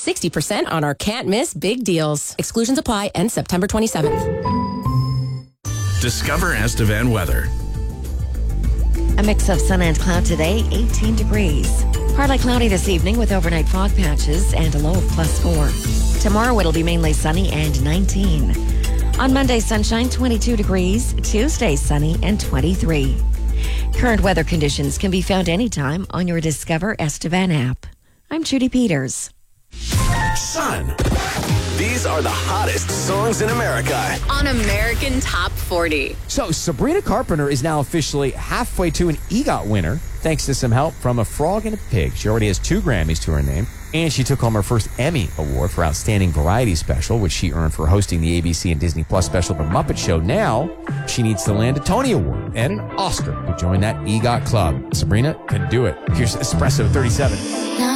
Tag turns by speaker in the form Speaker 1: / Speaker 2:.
Speaker 1: 60% on our can't miss big deals. Exclusions apply. Ends September 27th.
Speaker 2: Discover Estevan weather.
Speaker 3: A mix of sun and cloud today, 18 degrees. Partly cloudy this evening with overnight fog patches and a low of +4. Tomorrow it'll be mainly sunny and 19. On Monday, sunshine, 22 degrees. Tuesday, sunny and 23. Current weather conditions can be found anytime on your Discover Estevan app. I'm Judy Peters.
Speaker 4: Sun. These are the hottest songs in America.
Speaker 5: On American Top 40.
Speaker 6: So Sabrina Carpenter is now officially halfway to an EGOT winner, thanks to some help from a frog and a pig. She already has 2 Grammys to her name, and she took home her first Emmy Award for Outstanding Variety Special, which she earned for hosting the ABC and Disney Plus special The Muppet Show. Now, she needs to land a Tony Award and an Oscar to join that EGOT club. Sabrina can do it. Here's Espresso 37.